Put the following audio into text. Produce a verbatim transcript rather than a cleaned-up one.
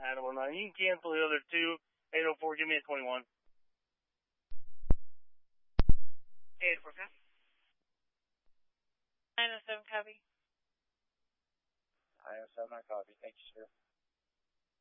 Adam oh nine. You can cancel the other two. eight oh four, give me a twenty-one. eight oh four, copy. nine oh seven, copy. nine oh seven, I copy. Thank you, sir.